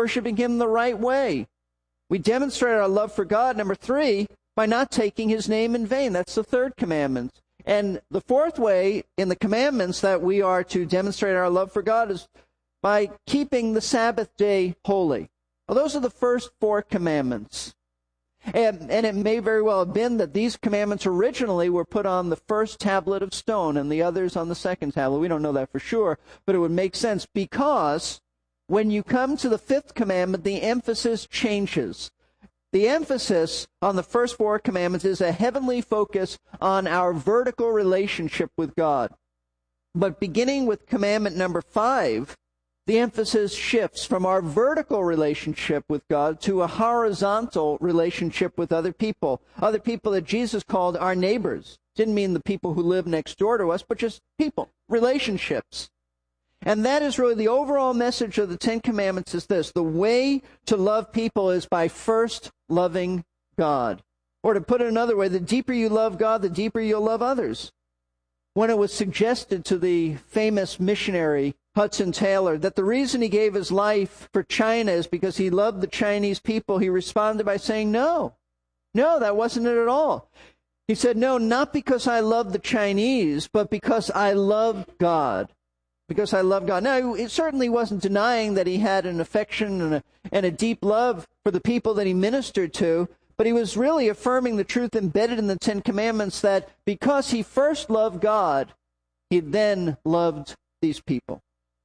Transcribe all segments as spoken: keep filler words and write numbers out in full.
worshiping him the right way. We demonstrate our love for God, number three, by not taking his name in vain. That's the third commandment. And the fourth way in the commandments that we are to demonstrate our love for God is by keeping the Sabbath day holy. Well, those are the first four commandments. And, and it may very well have been that these commandments originally were put on the first tablet of stone and the others on the second tablet. We don't know that for sure, but it would make sense because when you come to the fifth commandment, the emphasis changes. The emphasis on the first four commandments is a heavenly focus on our vertical relationship with God. But beginning with commandment number five, the emphasis shifts from our vertical relationship with God to a horizontal relationship with other people. Other people that Jesus called our neighbors. Didn't mean the people who live next door to us, but just people, relationships. And that is really the overall message of the Ten Commandments is this. The way to love people is by first loving God. Or to put it another way, the deeper you love God, the deeper you'll love others. When it was suggested to the famous missionary Hudson Taylor that the reason he gave his life for China is because he loved the Chinese people, he responded by saying, no, no, that wasn't it at all. He said, no, not because I love the Chinese, but because I love God. Because I love God. Now, it certainly wasn't denying that he had an affection and a, and a deep love for the people that he ministered to, but he was really affirming the truth embedded in the Ten Commandments that because he first loved God, he then loved these people.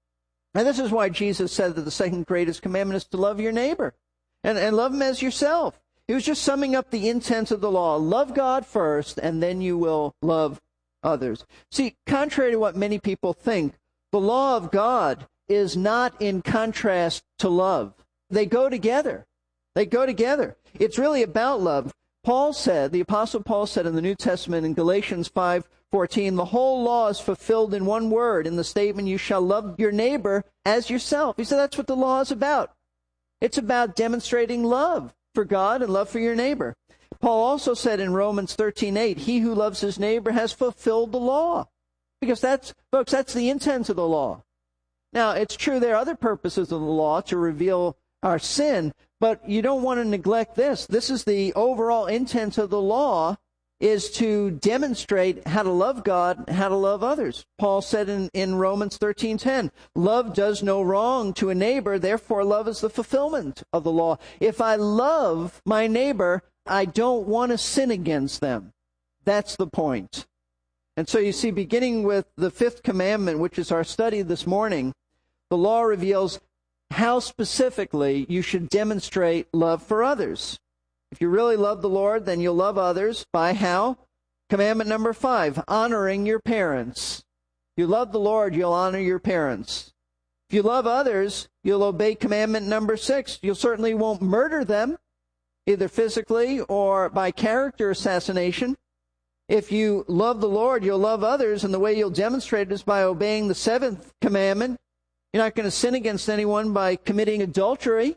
And this is why Jesus said that the second greatest commandment is to love your neighbor and, and love him as yourself. He was just summing up the intent of the law. Love God first, and then you will love others. See, contrary to what many people think, the law of God is not in contrast to love. They go together. They go together. It's really about love. Paul said, the Apostle Paul said in the New Testament in Galatians five fourteen, the whole law is fulfilled in one word, in the statement, you shall love your neighbor as yourself. He said that's what the law is about. It's about demonstrating love for God and love for your neighbor. Paul also said in Romans thirteen eight, he who loves his neighbor has fulfilled the law. Because that's, folks, that's the intent of the law. Now, it's true there are other purposes of the law to reveal our sin, but you don't want to neglect this. This is the overall intent of the law, is to demonstrate how to love God, how to love others. Paul said in, in Romans thirteen ten, love does no wrong to a neighbor, therefore love is the fulfillment of the law. If I love my neighbor, I don't want to sin against them. That's the point. And so you see, beginning with the fifth commandment, which is our study this morning, the law reveals how specifically you should demonstrate love for others. If you really love the Lord, then you'll love others by how? Commandment number five, honoring your parents. If you love the Lord, you'll honor your parents. If you love others, you'll obey commandment number six. You certainly won't murder them, either physically or by character assassination. If you love the Lord, you'll love others, and the way you'll demonstrate it is by obeying the seventh commandment. You're not going to sin against anyone by committing adultery.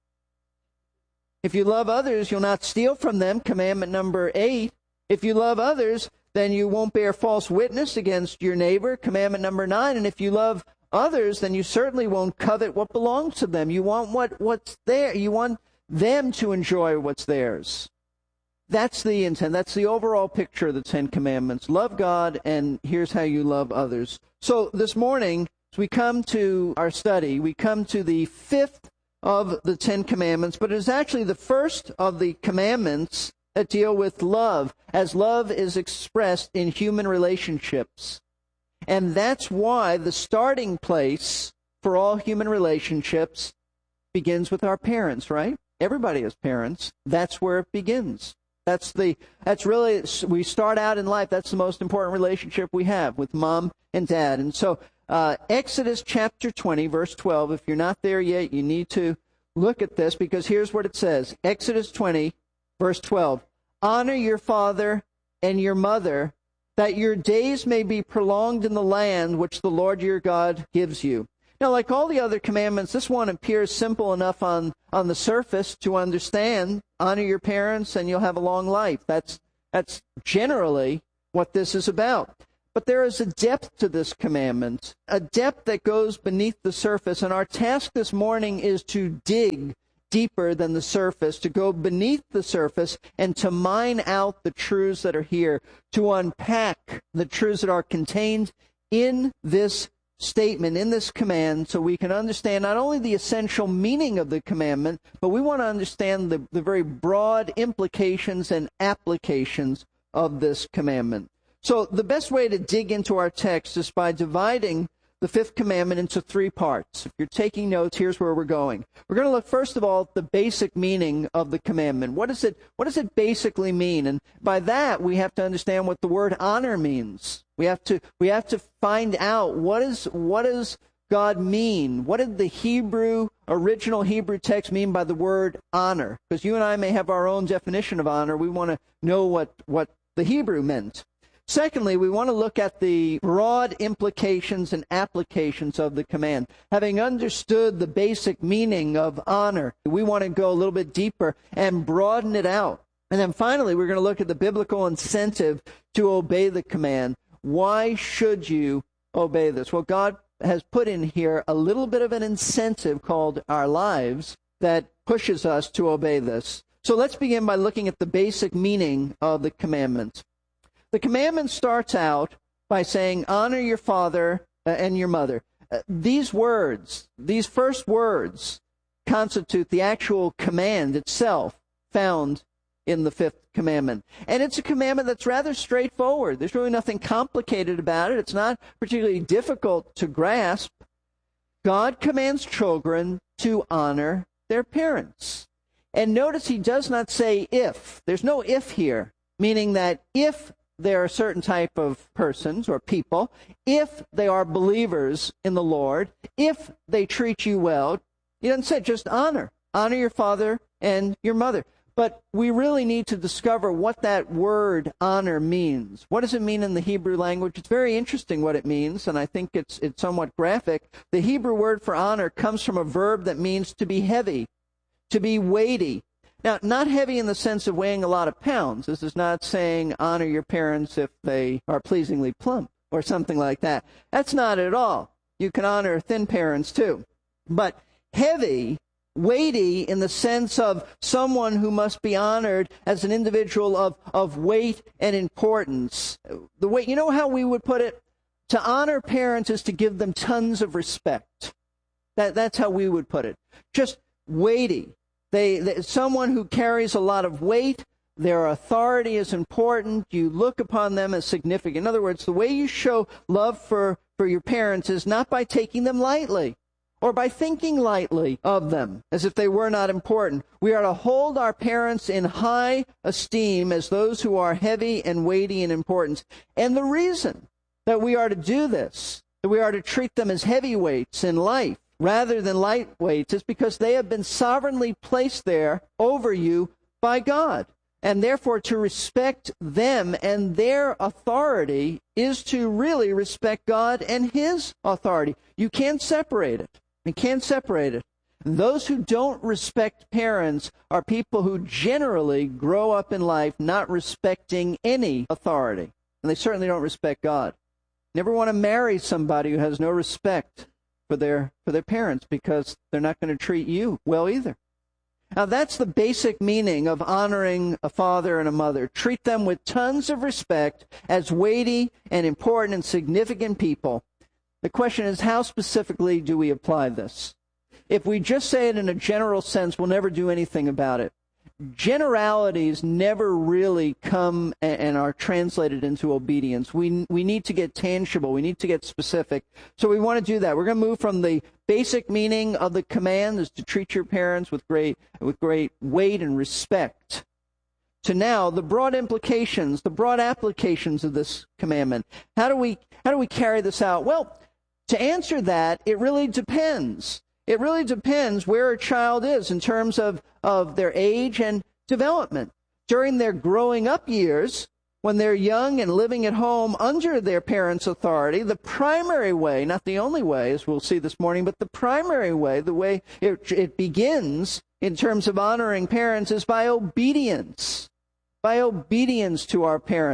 If you love others, you'll not steal from them, commandment number eight. If you love others, then you won't bear false witness against your neighbor, commandment number nine. And if you love others, then you certainly won't covet what belongs to them. You want what, what's there. You want them to enjoy what's theirs. That's the intent. That's the overall picture of the Ten Commandments. Love God, and here's how you love others. So this morning, as we come to our study, we come to the fifth of the Ten Commandments, but it is actually the first of the commandments that deal with love, as love is expressed in human relationships. And that's why the starting place for all human relationships begins with our parents, right? Everybody has parents. That's where it begins. That's the, that's really, we start out in life, that's the most important relationship we have with mom and dad. And so, uh, Exodus chapter twenty, verse twelve, if you're not there yet, you need to look at this, because here's what it says. Exodus twenty, verse twelve, honor your father and your mother, that your days may be prolonged in the land which the Lord your God gives you. Now, like all the other commandments, this one appears simple enough on, on the surface to understand. Honor your parents and you'll have a long life. That's, that's generally what this is about. But there is a depth to this commandment, a depth that goes beneath the surface. And our task this morning is to dig deeper than the surface, to go beneath the surface and to mine out the truths that are here, to unpack the truths that are contained in this statement, in this command, so we can understand not only the essential meaning of the commandment, but we want to understand the, the very broad implications and applications of this commandment. So the best way to dig into our text is by dividing the fifth commandment into three parts. If you're taking notes, here's where we're going. We're going to look, first of all, at the basic meaning of the commandment. What does it, what does it basically mean? And by that, we have to understand what the word honor means. We have to, we have to find out what is, what does God mean? What did the Hebrew, original Hebrew text mean by the word honor? Because you and I may have our own definition of honor. We want to know what, what the Hebrew meant. Secondly, we want to look at the broad implications and applications of the command. Having understood the basic meaning of honor, we want to go a little bit deeper and broaden it out. And then finally, we're going to look at the biblical incentive to obey the command. Why should you obey this? Well, God has put in here a little bit of an incentive called our lives that pushes us to obey this. So let's begin by looking at the basic meaning of the commandment. The commandment starts out by saying, honor your father and your mother. Uh, these words, these first words, constitute the actual command itself found in the fifth commandment. And it's a commandment that's rather straightforward. There's really nothing complicated about it. It's not particularly difficult to grasp. God commands children to honor their parents. And notice he does not say if. There's no if here, meaning that if there are certain type of persons or people, if they are believers in the Lord, if they treat you well, he doesn't say just honor. Honor your father and your mother. But we really need to discover what that word honor means. What does it mean in the Hebrew language? It's very interesting what it means, and I think it's it's somewhat graphic. The Hebrew word for honor comes from a verb that means to be heavy, to be weighty. Now, not heavy in the sense of weighing a lot of pounds. This is not saying honor your parents if they are pleasingly plump or something like that. That's not it at all. You can honor thin parents too. But heavy, weighty in the sense of someone who must be honored as an individual of, of weight and importance. The way, you know how we would put it? To honor parents is to give them tons of respect. That, that's how we would put it. Just weighty. They, they, someone who carries a lot of weight, their authority is important, you look upon them as significant. In other words, the way you show love for, for your parents is not by taking them lightly or by thinking lightly of them as if they were not important. We are to hold our parents in high esteem as those who are heavy and weighty in importance. And the reason that we are to do this, that we are to treat them as heavyweights in life, rather than lightweights, is because they have been sovereignly placed there over you by God. And therefore, to respect them and their authority is to really respect God and His authority. You can't separate it. You can't separate it. And those who don't respect parents are people who generally grow up in life not respecting any authority. And they certainly don't respect God. Never want to marry somebody who has no respect for their for their parents, because they're not going to treat you well either. Now, that's the basic meaning of honoring a father and a mother. Treat them with tons of respect as weighty and important and significant people. The question is, how specifically do we apply this? If we just say it in a general sense, we'll never do anything about it. Generalities never really come and are translated into obedience. We we need to get tangible. We need to get specific. So we want to do that. We're going to move from the basic meaning of the command, is to treat your parents with great with great weight and respect, to now the broad implications, the broad applications of this commandment. How do we how do we carry this out? Well, to answer that, it really depends. It really depends where a child is in terms of, of their age and development. During their growing up years, when they're young and living at home under their parents' authority, the primary way, not the only way, as we'll see this morning, but the primary way, the way it, it begins in terms of honoring parents, is by obedience. By obedience to our parents,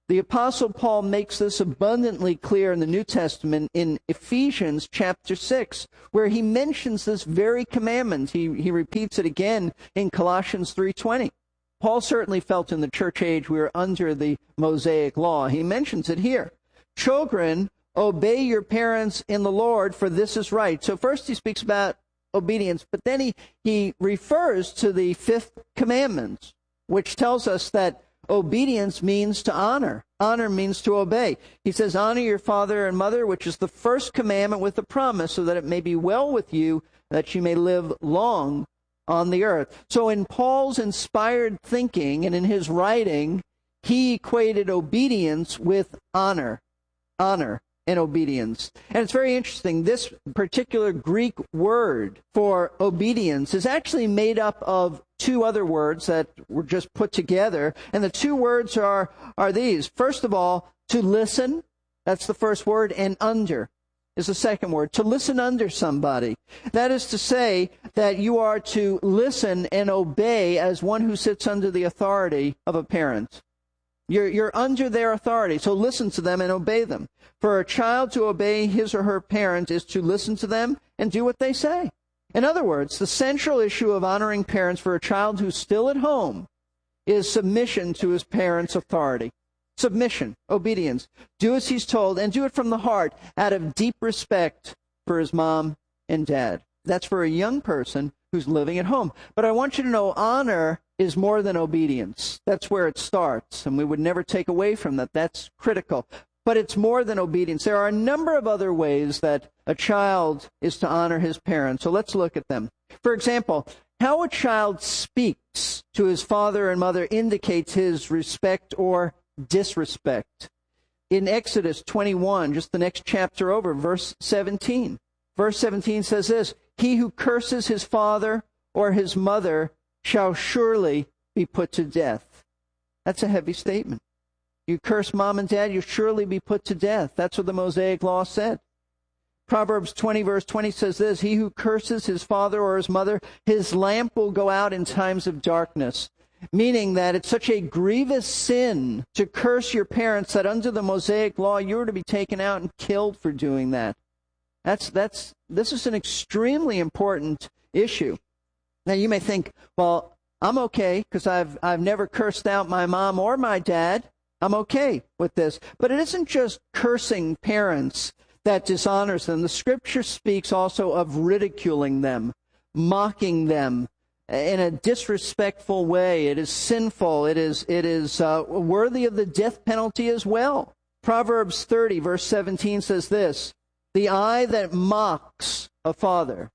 The Apostle Paul makes this abundantly clear in the New Testament in Ephesians chapter six, where he mentions this very commandment. He, he repeats it again in Colossians three twenty. Paul certainly felt in the church age we were under the Mosaic law. He mentions it here. Children, obey your parents in the Lord, for this is right. So first he speaks about obedience, but then he, he refers to the fifth commandment, which tells us that obedience means to honor. Honor means to obey. He says, honor your father and mother, which is the first commandment with a promise, so that it may be well with you, that you may live long on the earth. So in Paul's inspired thinking and in his writing, he equated obedience with honor. Honor and obedience. And it's very interesting. This particular Greek word for obedience is actually made up of two other words that were just put together. And the two words are, are these. First of all, to listen. That's the first word. And under is the second word. To listen under somebody. That is to say that you are to listen and obey as one who sits under the authority of a parent. You're, you're under their authority, so listen to them and obey them. For a child to obey his or her parent is to listen to them and do what they say. In other words, the central issue of honoring parents for a child who's still at home is submission to his parents' authority. Submission, obedience. Do as he's told, and do it from the heart, out of deep respect for his mom and dad. That's for a young person who's living at home. But I want you to know honor is more than obedience. That's where it starts, and we would never take away from that. That's critical. But it's more than obedience. There are a number of other ways that a child is to honor his parents, so let's look at them. For example, how a child speaks to his father and mother indicates his respect or disrespect. In Exodus twenty-one, just the next chapter over, verse seventeen. Verse seventeen says this, he who curses his father or his mother shall surely be put to death. That's a heavy statement. You curse mom and dad, you'll surely be put to death. That's what the Mosaic law said. Proverbs twenty, verse twenty says this, he who curses his father or his mother, his lamp will go out in times of darkness. Meaning that it's such a grievous sin to curse your parents that under the Mosaic law, you were to be taken out and killed for doing that. That's, that's, this is an extremely important issue. Now you may think, well, I'm okay because I've, I've never cursed out my mom or my dad. I'm okay with this. But it isn't just cursing parents that dishonors them. The Scripture speaks also of ridiculing them, mocking them in a disrespectful way. It is sinful. It is, it is uh, worthy of the death penalty as well. Proverbs thirty, verse seventeen says this, the eye that mocks a father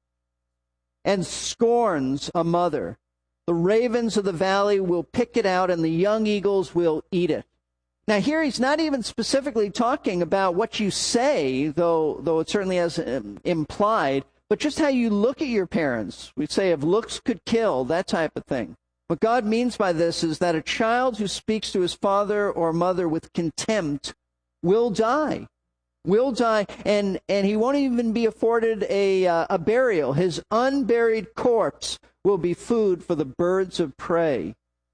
and scorns a mother, the ravens of the valley will pick it out, and the young eagles will eat it. Now here he's not even specifically talking about what you say, though though it certainly has um, implied, but just how you look at your parents. We say if looks could kill, that type of thing. What God means by this is that a child who speaks to his father or mother with contempt will die. Will die, and, and he won't even be afforded a, uh, a burial. His unburied corpse will be food for the birds of prey.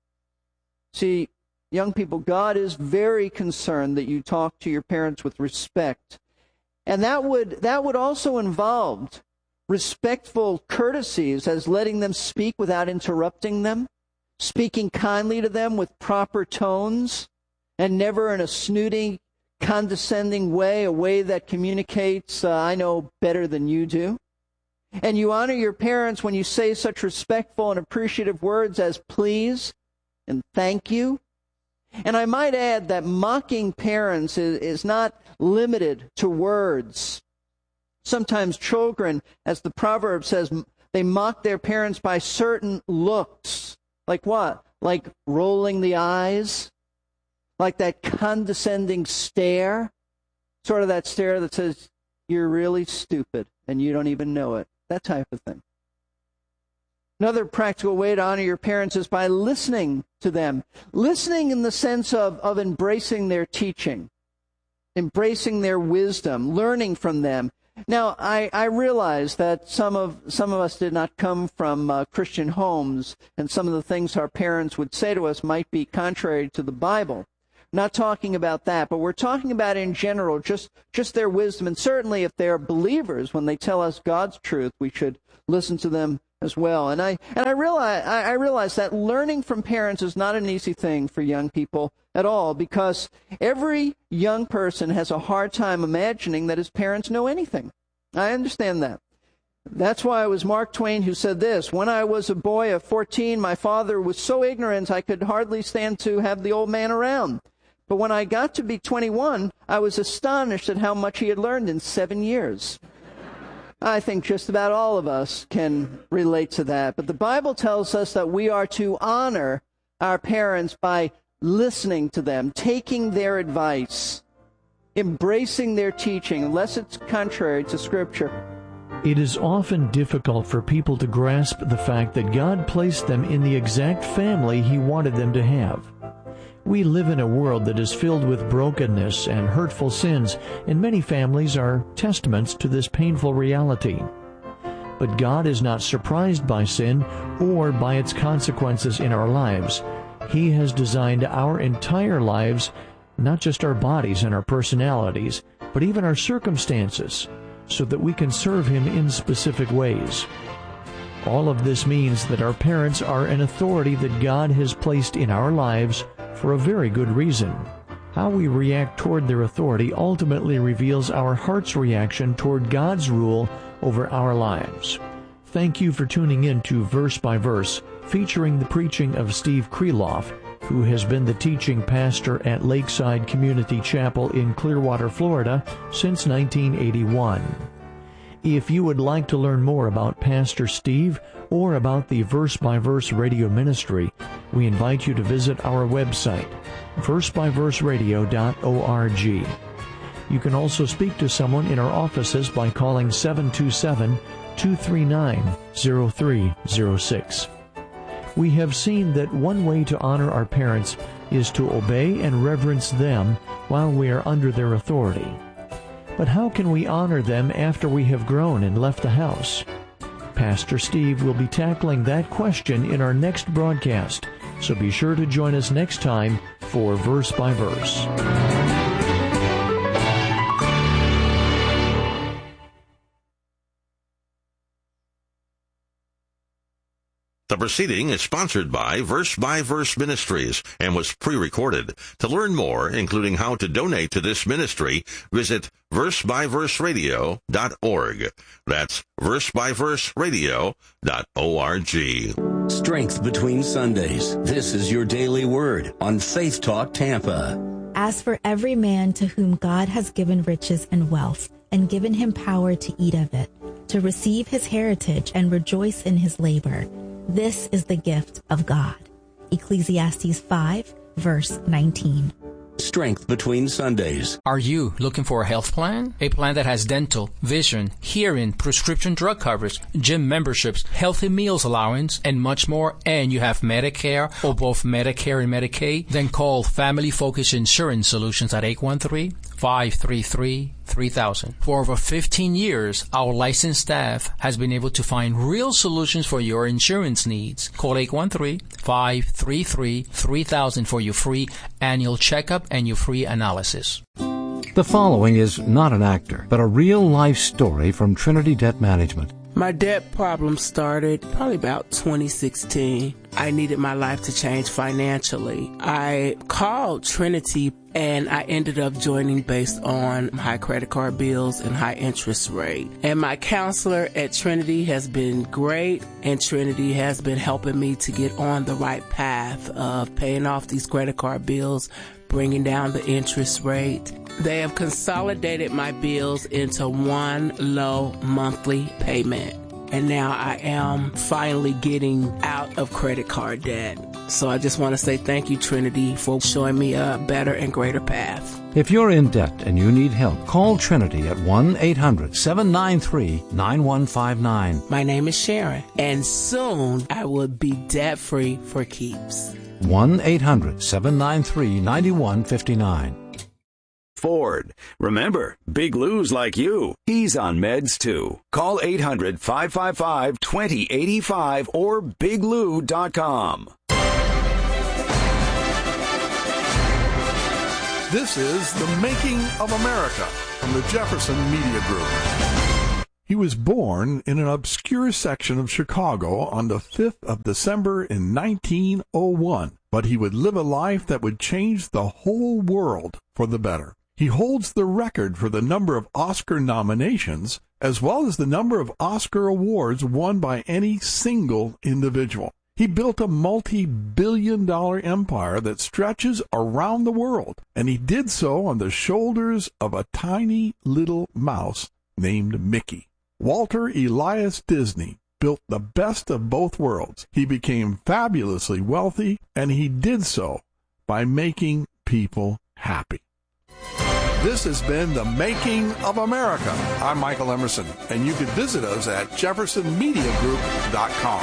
See, young people, God is very concerned that you talk to your parents with respect. And that would that would also involve respectful courtesies, as letting them speak without interrupting them, speaking kindly to them with proper tones, and never in a snooty, condescending way, a way that communicates, uh, I know better than you do. And you honor your parents when you say such respectful and appreciative words as please and thank you. And I might add that mocking parents is, is not limited to words. Sometimes children, as the proverb says, they mock their parents by certain looks. Like what? Like rolling the eyes? Like that condescending stare? Sort of that stare that says, you're really stupid and you don't even know it. That type of thing. Another practical way to honor your parents is by listening to them. Listening in the sense of, of embracing their teaching, embracing their wisdom, learning from them. Now, I, I realize that some of some of us did not come from uh, Christian homes, and some of the things our parents would say to us might be contrary to the Bible. not talking about that, but we're talking about in general just, just their wisdom. And certainly if they're believers, when they tell us God's truth, we should listen to them as well. And I and I realize I, I realize that learning from parents is not an easy thing for young people at all, because every young person has a hard time imagining that his parents know anything. I understand that. That's why it was Mark Twain who said this: "When I was a boy of fourteen, my father was so ignorant I could hardly stand to have the old man around. But when I got to be twenty-one, I was astonished at how much he had learned in seven years." I think just about all of us can relate to that. But the Bible tells us that we are to honor our parents by listening to them, taking their advice, embracing their teaching, unless it's contrary to Scripture. It is often difficult for people to grasp the fact that God placed them in the exact family He wanted them to have. We live in a world that is filled with brokenness and hurtful sins, and many families are testaments to this painful reality. But God is not surprised by sin or by its consequences in our lives. He has designed our entire lives, not just our bodies and our personalities, but even our circumstances, so that we can serve Him in specific ways. All of this means that our parents are an authority that God has placed in our lives for a very good reason. How we react toward their authority ultimately reveals our heart's reaction toward God's rule over our lives. Thank you for tuning in to Verse by Verse, featuring the preaching of Steve Kreloff, who has been the teaching pastor at Lakeside Community Chapel in Clearwater, Florida, since nineteen eighty-one. If you would like to learn more about Pastor Steve or about the Verse by Verse radio ministry, we invite you to visit our website, verse by verse radio dot org. You can also speak to someone in our offices by calling seven two seven, two three nine, zero three zero six. We have seen that one way to honor our parents is to obey and reverence them while we are under their authority. But how can we honor them after we have grown and left the house? Pastor Steve will be tackling that question in our next broadcast, so be sure to join us next time for Verse by Verse. The proceeding is sponsored by Verse by Verse Ministries and was pre-recorded. To learn more, including how to donate to this ministry, visit verse by verse radio dot org. That's verse by verse radio dot org. Strength between Sundays. This is your daily word on Faith Talk Tampa. As for every man to whom God has given riches and wealth, and given him power to eat of it, to receive his heritage and rejoice in his labor, this is the gift of God. Ecclesiastes five, verse nineteen. Strength between Sundays. Are you looking for a health plan? A plan that has dental, vision, hearing, prescription drug coverage, gym memberships, healthy meals allowance, and much more, and you have Medicare or both Medicare and Medicaid? Then call Family Focus Insurance Solutions at eight one three, five three three, three thousand. For over fifteen years, our licensed staff has been able to find real solutions for your insurance needs. Call eight one three, five three three, three thousand for your free annual checkup and your free analysis. The following is not an actor, but a real-life story from Trinity Debt Management. My debt problem started probably about twenty sixteen. I needed my life to change financially. I called Trinity and I ended up joining based on high credit card bills and high interest rate. And my counselor at Trinity has been great, and Trinity has been helping me to get on the right path of paying off these credit card bills, bringing down the interest rate. They have consolidated my bills into one low monthly payment. And now I am finally getting out of credit card debt. So I just want to say thank you, Trinity, for showing me a better and greater path. If you're in debt and you need help, call Trinity at one eight hundred, seven nine three, nine one five nine. My name is Sharon, and soon I will be debt-free for keeps. one eight hundred, seven nine three, nine one five nine. Ford. Remember, Big Lou's like you. He's on meds too. Call eight hundred, five five five, two zero eight five or big lou dot com. This is The Making of America from the Jefferson Media Group. He was born in an obscure section of Chicago on the fifth of December in nineteen oh one, but he would live a life that would change the whole world for the better. He holds the record for the number of Oscar nominations, as well as the number of Oscar awards won by any single individual. He built a multi-billion dollar empire that stretches around the world, and he did so on the shoulders of a tiny little mouse named Mickey. Walter Elias Disney built the best of both worlds. He became fabulously wealthy, and he did so by making people happy. This has been The Making of America. I'm Michael Emerson, and you can visit us at jefferson media group dot com.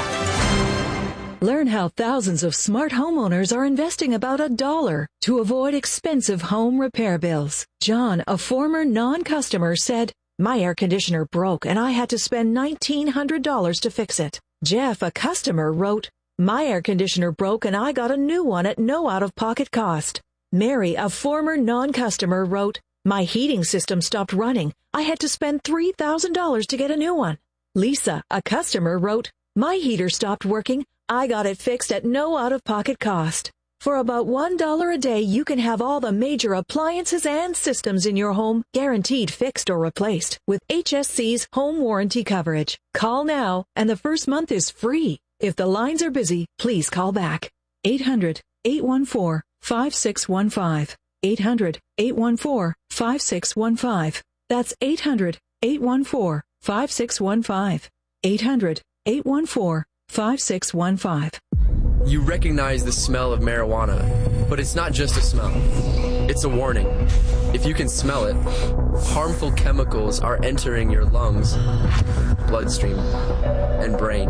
Learn how thousands of smart homeowners are investing about a dollar to avoid expensive home repair bills. John, a former non-customer, said, "My air conditioner broke and I had to spend nineteen hundred dollars to fix it." Jeff, a customer, wrote, "My air conditioner broke and I got a new one at no out-of-pocket cost." Mary, a former non-customer, wrote, "My heating system stopped running. I had to spend three thousand dollars to get a new one." Lisa, a customer, wrote, "My heater stopped working. I got it fixed at no out-of-pocket cost." For about one dollar a day, you can have all the major appliances and systems in your home guaranteed fixed or replaced with H S C's home warranty coverage. Call now, and the first month is free. If the lines are busy, please call back. eight hundred, eight one four, five six one five. eight hundred, eight one four, five six one five. That's eight hundred, eight one four, five six one five. eight hundred, eight one four, five six one five. You recognize the smell of marijuana, but it's not just a smell. It's a warning. If you can smell it, harmful chemicals are entering your lungs, bloodstream, and brain,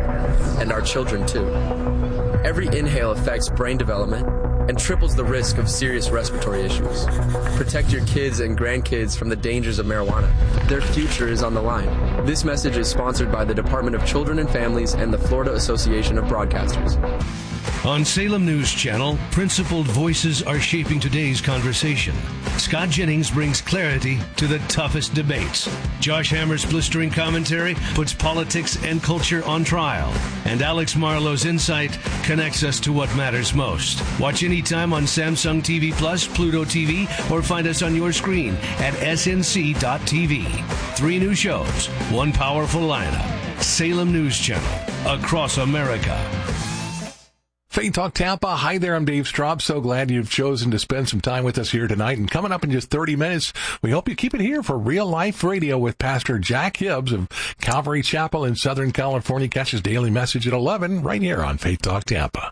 and our children too. Every inhale affects brain development and triples the risk of serious respiratory issues. Protect your kids and grandkids from the dangers of marijuana. Their future is on the line. This message is sponsored by the Department of Children and Families and the Florida Association of Broadcasters. On Salem News Channel, principled voices are shaping today's conversation. Scott Jennings brings clarity to the toughest debates. Josh Hammer's blistering commentary puts politics and culture on trial. And Alex Marlowe's insight connects us to what matters most. Watch anytime on Samsung T V Plus, Pluto T V, or find us on your screen at S N C dot T V. Three new shows, one powerful lineup. Salem News Channel, across America. Faith Talk Tampa. Hi there, I'm Dave Straub. So glad you've chosen to spend some time with us here tonight. And coming up in just thirty minutes, we hope you keep it here for Real Life Radio with Pastor Jack Hibbs of Calvary Chapel in Southern California. Catch his daily message at eleven right here on Faith Talk Tampa.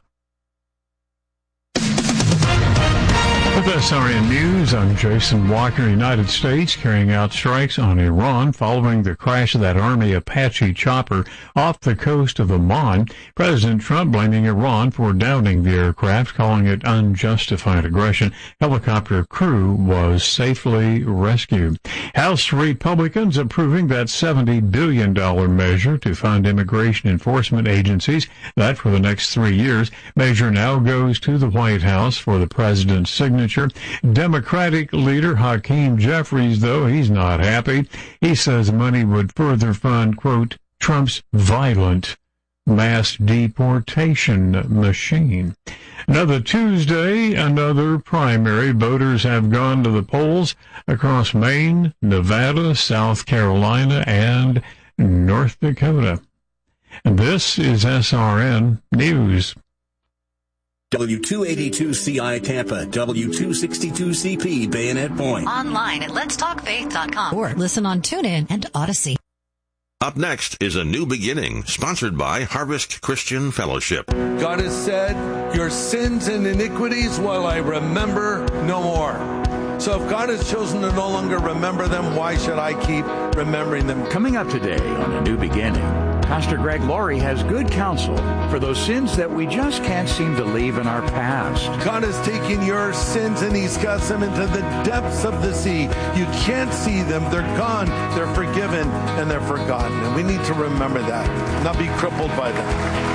With S R N News, I'm Jason Walker. United States carrying out strikes on Iran following the crash of that Army Apache chopper off the coast of Oman. President Trump blaming Iran for downing the aircraft, calling it unjustified aggression. Helicopter crew was safely rescued. House Republicans approving that seventy billion dollars measure to fund immigration enforcement agencies. That for the next three years. Measure now goes to the White House for the president's signature. Democratic leader Hakeem Jeffries, though, he's not happy. He says money would further fund, quote, Trump's violent mass deportation machine. Another Tuesday, another primary. Voters have gone to the polls across Maine, Nevada, South Carolina, and North Dakota. And this is S R N News. W two eighty-two C I Tampa, W two sixty-two C P Bayonet Point. Online at lets talk faith dot com or listen on TuneIn and Odyssey. Up next is A New Beginning, sponsored by Harvest Christian Fellowship. God has said, your sins and iniquities will I remember no more. So if God has chosen to no longer remember them, why should I keep remembering them? Coming up today on A New Beginning, Pastor Greg Laurie has good counsel for those sins that we just can't seem to leave in our past. God has taken your sins and he's cast them into the depths of the sea. You can't see them. They're gone. They're forgiven and they're forgotten. And we need to remember that, not be crippled by them.